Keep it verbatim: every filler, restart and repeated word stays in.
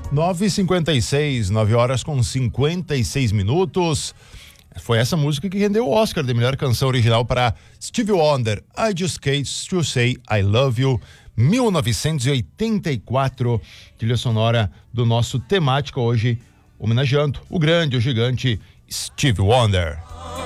nove e cinquenta e seis, nove horas com cinquenta e seis minutos. Foi essa música que rendeu o Oscar de melhor canção original para Stevie Wonder, I Just Can't to Say I Love You, mil novecentos e oitenta e quatro, trilha sonora do nosso Temática, hoje homenageando o grande, o gigante Stevie Wonder.